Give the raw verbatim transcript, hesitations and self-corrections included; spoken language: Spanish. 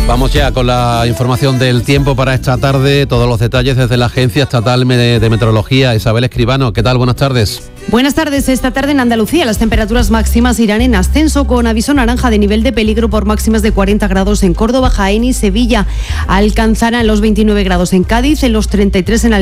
Vamos ya con la información del tiempo para esta tarde, todos los detalles desde la Agencia Estatal de Meteorología. Isabel Escribano, ¿qué tal? Buenas tardes. Buenas tardes. Esta tarde en Andalucía las temperaturas máximas irán en ascenso con aviso naranja de nivel de peligro por máximas de cuarenta grados en Córdoba, Jaén y Sevilla. Alcanzarán los veintinueve grados en Cádiz, en los treinta y tres en